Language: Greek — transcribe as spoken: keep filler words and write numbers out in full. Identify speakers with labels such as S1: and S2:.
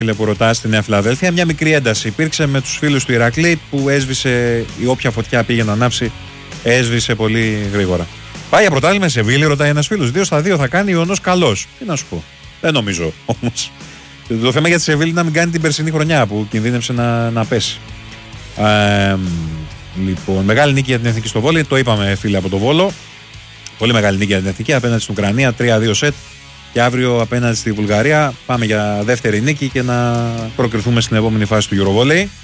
S1: που ρωτά στη Νέα Φιλαδέλφια. Μια μικρή ένταση υπήρξε με τους φίλους του Ηρακλή που έσβησε, η όποια φωτιά πήγε να ανάψει, έσβησε πολύ γρήγορα. Πάει για πρωτάθλημα σε Σεβίλη, ρωτάει ένας φίλος. δύο στα δύο θα κάνει ο Ιωνός καλός. Τι να σου πω. Δεν νομίζω όμως. Το θέμα για τη Σεβίλη να μην κάνει την περσινή χρονιά που κινδύνευσε να, να πέσει. Ε, λοιπόν, μεγάλη νίκη για την Εθνική στο βόλεϊ. Το είπαμε, φίλοι από το Βόλο. Πολύ μεγάλη νίκη για την Εθνική απέναντι στην Ουκρανία. τρία δύο σετ. Και αύριο απέναντι στη Βουλγαρία πάμε για δεύτερη νίκη και να προκριθούμε στην επόμενη φάση του Eurovalley.